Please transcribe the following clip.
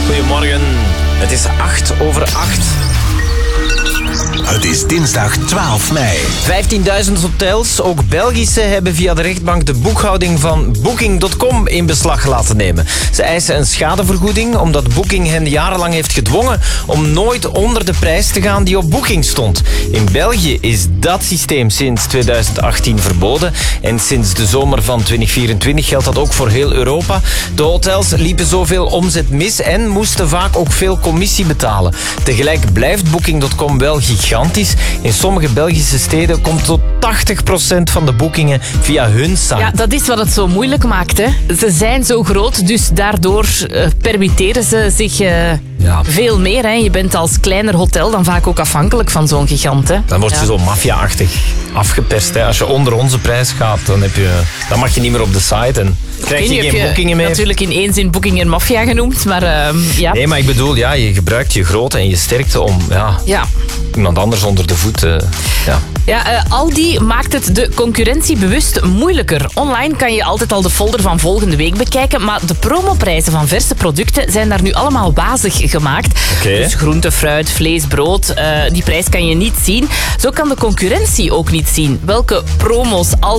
Goedemorgen, het is 8:08. Het is dinsdag 12 mei. 15.000 hotels, ook Belgische, hebben via de rechtbank de boekhouding van Booking.com in beslag laten nemen. Ze eisen een schadevergoeding omdat Booking hen jarenlang heeft gedwongen om nooit onder de prijs te gaan die op Booking stond. In België is dat systeem sinds 2018 verboden en sinds de zomer van 2024 geldt dat ook voor heel Europa. De hotels liepen zoveel omzet mis en moesten vaak ook veel commissie betalen. Tegelijk blijft Booking.com wel gigantisch. In sommige Belgische steden komt tot 80% van de boekingen via hun site. Ja, dat is wat het zo moeilijk maakt. Hè. Ze zijn zo groot, dus daardoor permitteren ze zich veel meer. Hè. Je bent als kleiner hotel dan vaak ook afhankelijk van zo'n gigant. Hè. Dan word je zo maffia-achtig afgeperst. Hè. Als je onder onze prijs gaat, dan mag je niet meer op de site en krijg je geen boekingen meer. Natuurlijk in één zin Booking en maffia genoemd, maar ja. Nee, maar ik bedoel, je gebruikt je grootte en je sterkte om iemand anders onder de voet. Aldi maakt het de concurrentie bewust moeilijker. Online kan je altijd al de folder van volgende week bekijken, maar de promoprijzen van verse producten zijn daar nu allemaal wazig gemaakt. Okay. Dus groente, fruit, vlees, brood, die prijs kan je niet zien. Zo kan de concurrentie ook niet zien welke promos